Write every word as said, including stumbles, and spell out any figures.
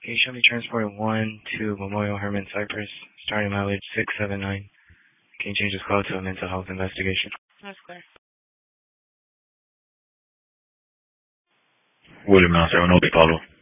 Can you show me transport one to Memorial Hermann Cypress, starting mileage six seven nine? Can you change this call to a mental health investigation? That's clear. William Mouse, I don't know if you follow.